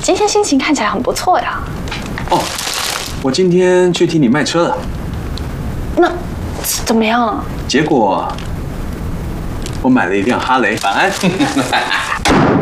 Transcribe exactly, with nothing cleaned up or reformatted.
今天心情看起来很不错呀。 哦，我今天去替你卖车了。 那怎么样啊？ 结果我买了一辆哈雷。晚安。